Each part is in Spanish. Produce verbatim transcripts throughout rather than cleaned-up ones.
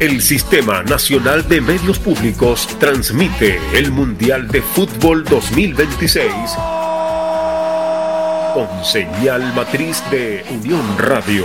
El Sistema Nacional de Medios Públicos transmite el Mundial de Fútbol dos mil veintiséis con señal matriz de Unión Radio.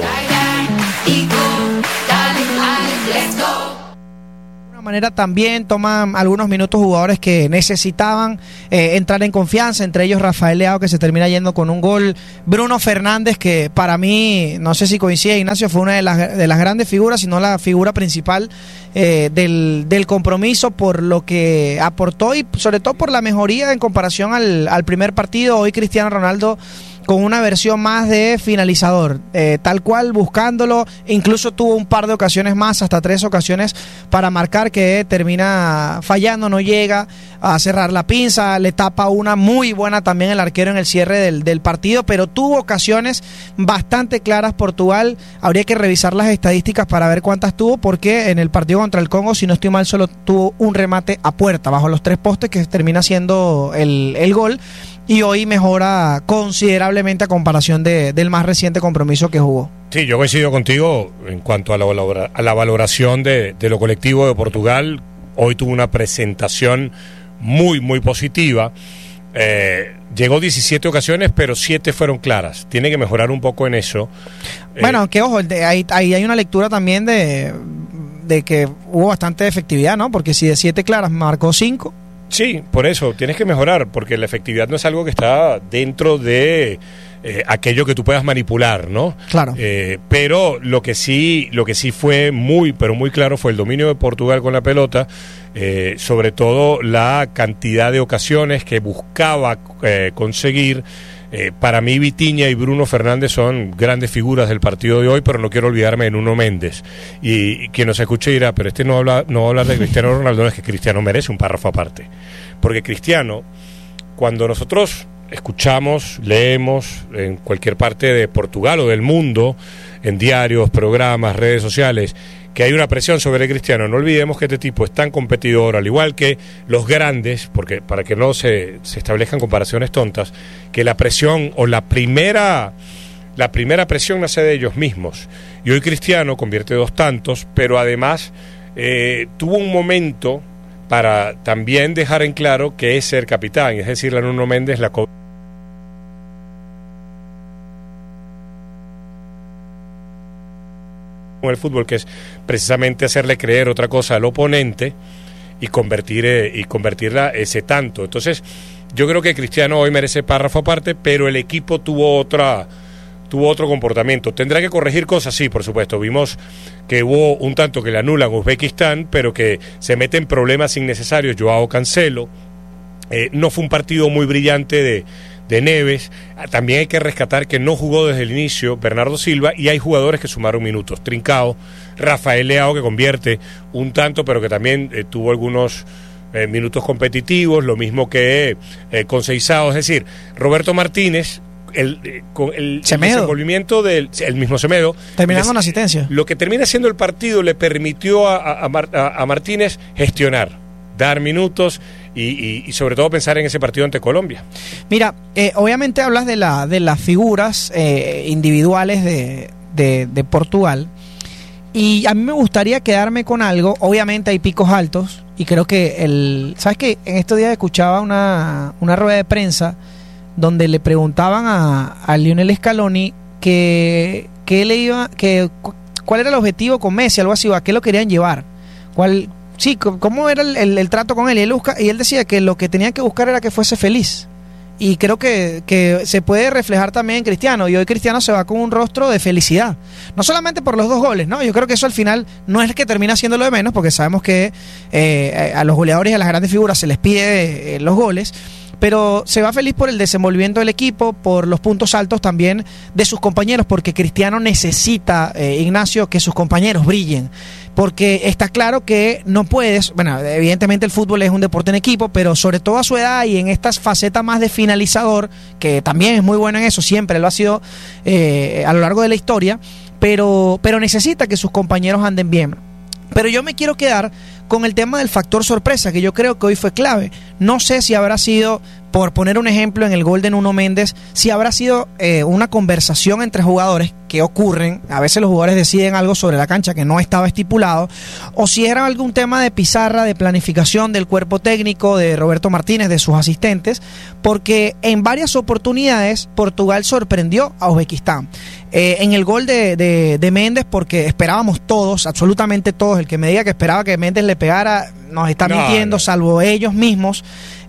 Manera también toman algunos minutos jugadores que necesitaban eh, entrar en confianza, entre ellos Rafael Leao, que se termina yendo con un gol, Bruno Fernández, que para mí, no sé si coincide Ignacio, fue una de las, de las grandes figuras, si no la figura principal eh, del, del compromiso, por lo que aportó y sobre todo por la mejoría en comparación al, al primer partido. Hoy Cristiano Ronaldo con una versión más de finalizador, eh, tal cual, buscándolo, incluso tuvo un par de ocasiones más, hasta tres ocasiones para marcar, que termina fallando, no llega a cerrar la pinza, le tapa una muy buena también el arquero en el cierre del, del partido, pero tuvo ocasiones bastante claras Portugal. Habría que revisar las estadísticas para ver cuántas tuvo, porque en el partido contra el Congo, si no estoy mal, solo tuvo un remate a puerta, bajo los tres postes, que termina siendo el, el gol. Y hoy mejora considerablemente a comparación de, del más reciente compromiso que jugó. Sí, yo coincido contigo en cuanto a la, valora, a la valoración de, de lo colectivo de Portugal. Hoy tuvo una presentación muy, muy positiva. Eh, llegó diecisiete ocasiones, pero siete fueron claras. Tiene que mejorar un poco en eso. Bueno, eh, aunque ojo, ahí, ahí hay una lectura también de, de que hubo bastante efectividad, ¿no? Porque si de siete claras marcó cinco... Sí, por eso, tienes que mejorar, porque la efectividad no es algo que está dentro de eh, aquello que tú puedas manipular, ¿no? Claro. Eh, pero lo que sí, lo que sí fue muy, pero muy claro fue el dominio de Portugal con la pelota, eh, sobre todo la cantidad de ocasiones que buscaba eh, conseguir. Eh, para mí Vitinha y Bruno Fernández son grandes figuras del partido de hoy, pero no quiero olvidarme de Nuno Méndez. Y, y quien nos escuche dirá, pero este no, habla, no va a hablar de Cristiano Ronaldo. No, es que Cristiano merece un párrafo aparte. Porque Cristiano, cuando nosotros escuchamos, leemos en cualquier parte de Portugal o del mundo, en diarios, programas, redes sociales, que hay una presión sobre Cristiano, no olvidemos que este tipo es tan competidor, al igual que los grandes, porque para que no se, se establezcan comparaciones tontas, que la presión o la primera, la primera presión nace de ellos mismos. Y hoy Cristiano convierte dos tantos, pero además eh, tuvo un momento para también dejar en claro que es ser capitán, es decir, a Nuno Méndez la co- con el fútbol, que es precisamente hacerle creer otra cosa al oponente y convertir eh, y convertirla ese tanto. Entonces, yo creo que Cristiano hoy merece párrafo aparte, pero el equipo tuvo otra tuvo otro comportamiento. Tendrá que corregir cosas, sí, por supuesto. Vimos que hubo un tanto que le anulan Uzbekistán, pero que se mete en problemas innecesarios Joao Cancelo. Eh, no fue un partido muy brillante de de Neves. También hay que rescatar que no jugó desde el inicio Bernardo Silva, y hay jugadores que sumaron minutos. Trincao, Rafael Leao, que convierte un tanto, pero que también eh, tuvo algunos eh, minutos competitivos, lo mismo que eh, Conceição. Es decir, Roberto Martínez, el, eh, con el, el desenvolvimiento del el mismo Semedo, terminando una asistencia. Lo que termina siendo el partido le permitió a, a, a, a Martínez gestionar, dar minutos y, y, y sobre todo pensar en ese partido ante Colombia. Mira, eh, obviamente hablas de, la, de las figuras eh, individuales de, de, de Portugal, y a mí me gustaría quedarme con algo. Obviamente hay picos altos, y creo que el... ¿Sabes qué? En estos días escuchaba una, una rueda de prensa donde le preguntaban a, a Lionel Scaloni que, que él iba, que cuál era el objetivo con Messi, algo así, o a qué lo querían llevar, cuál... Sí, cómo era el, el, el trato con él. Y él, busca, y él decía que lo que tenían que buscar era que fuese feliz. Y creo que, que se puede reflejar también en Cristiano. Y hoy Cristiano se va con un rostro de felicidad. No solamente por los dos goles, ¿no? Yo creo que eso al final no es el que termina siendo lo de menos, porque sabemos que eh, a los goleadores y a las grandes figuras se les pide eh, los goles. Pero se va feliz por el desenvolvimiento del equipo, por los puntos altos también de sus compañeros, porque Cristiano necesita, eh, Ignacio, que sus compañeros brillen, porque está claro que no puedes, bueno, evidentemente el fútbol es un deporte en equipo, pero sobre todo a su edad y en esta faceta más de finalizador, que también es muy bueno en eso, siempre lo ha sido eh, a lo largo de la historia, pero, pero necesita que sus compañeros anden bien. Pero yo me quiero quedar con el tema del factor sorpresa, que yo creo que hoy fue clave. No sé si habrá sido por poner un ejemplo, en el gol de Nuno Méndez, si habrá sido eh, una conversación entre jugadores que ocurren, a veces los jugadores deciden algo sobre la cancha que no estaba estipulado, o si era algún tema de pizarra, de planificación del cuerpo técnico, de Roberto Martínez, de sus asistentes, porque en varias oportunidades Portugal sorprendió a Uzbekistán. Eh, en el gol de, de, de Méndez, porque esperábamos todos, absolutamente todos, el que me diga que esperaba que Méndez le pegara, nos está no, mintiendo, no. salvo ellos mismos.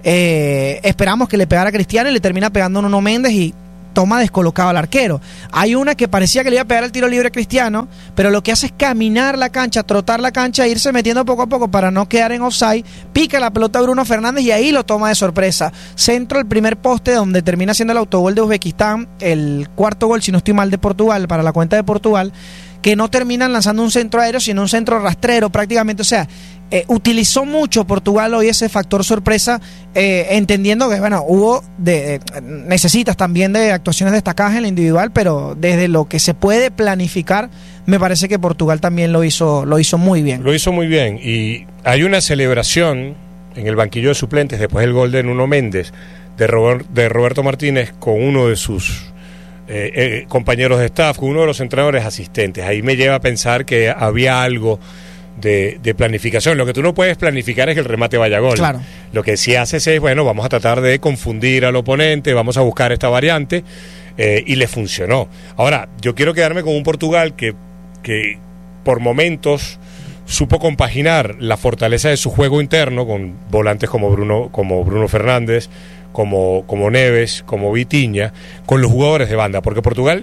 Eh, esperamos que le pegara a Cristiano y le termina pegando Nuno Méndez y toma descolocado al arquero. Hay una que parecía que le iba a pegar el tiro libre a Cristiano, pero lo que hace es caminar la cancha, trotar la cancha e irse metiendo poco a poco para no quedar en offside, pica la pelota a Bruno Fernández y ahí lo toma de sorpresa. Centro el primer poste donde termina siendo el autogol de Uzbekistán, el cuarto gol, si no estoy mal, de Portugal, para la cuenta de Portugal, que no terminan lanzando un centro aéreo, sino un centro rastrero prácticamente. O sea, eh, utilizó mucho Portugal hoy ese factor sorpresa, eh, entendiendo que, bueno, hubo de, eh, necesitas también de actuaciones destacadas en la individual, pero desde lo que se puede planificar, me parece que Portugal también lo hizo, lo hizo muy bien. Lo hizo muy bien, y hay una celebración en el banquillo de suplentes después del gol de Nuno Méndez, de, Robert, de Roberto Martínez, con uno de sus Eh, eh, compañeros de staff, uno de los entrenadores asistentes. Ahí me lleva a pensar que había algo de, de planificación. Lo que tú no puedes planificar es que el remate vaya a gol. Claro. Lo que sí haces es, bueno, vamos a tratar de confundir al oponente, vamos a buscar esta variante, eh, y le funcionó. Ahora, yo quiero quedarme con un Portugal que, que por momentos supo compaginar la fortaleza de su juego interno con volantes como Bruno, como Bruno Fernández, como, como Neves, como Vitinha, con los jugadores de banda, porque Portugal,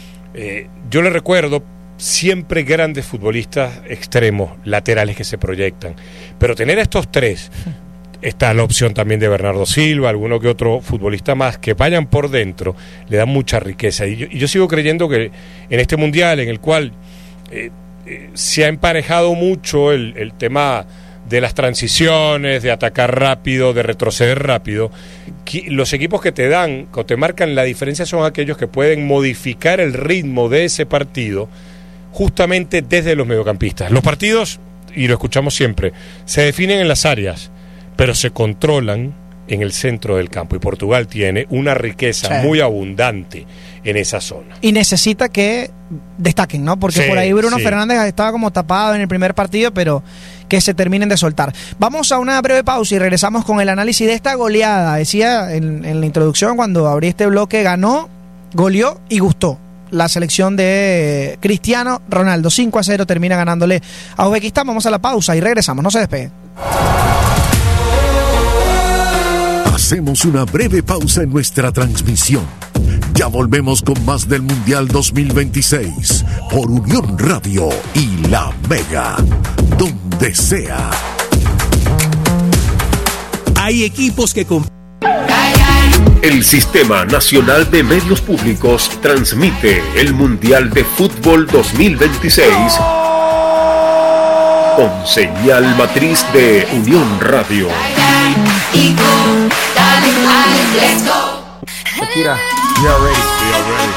eh, yo le recuerdo siempre grandes futbolistas extremos, laterales que se proyectan, pero tener a estos tres, está la opción también de Bernardo Silva, alguno que otro futbolista más, que vayan por dentro, le dan mucha riqueza, y yo, y yo sigo creyendo que en este mundial en el cual eh, eh, se ha emparejado mucho el, el tema de las transiciones, de atacar rápido, de retroceder rápido, los equipos que te dan, que te marcan la diferencia, son aquellos que pueden modificar el ritmo de ese partido justamente desde los mediocampistas. Los partidos, y lo escuchamos siempre, se definen en las áreas, pero se controlan en el centro del campo, y Portugal tiene una riqueza sí. muy abundante en esa zona. Y necesita que destaquen, ¿no? Porque sí, por ahí Bruno sí. Fernández estaba como tapado en el primer partido, pero que se terminen de soltar. Vamos a una breve pausa y regresamos con el análisis de esta goleada. Decía en, en la introducción, cuando abrí este bloque, ganó, goleó y gustó la selección de Cristiano Ronaldo. cinco a cero termina ganándole a Uzbekistán. Vamos a la pausa y regresamos, no se despeguen. Hacemos una breve pausa en nuestra transmisión. Ya volvemos con más del Mundial dos mil veintiséis por Unión Radio y La Mega, donde sea. Hay equipos que comp- El Sistema Nacional de Medios Públicos transmite el Mundial de Fútbol dos mil veintiséis con señal matriz de Unión Radio. Shakira, you are ready. We are ready.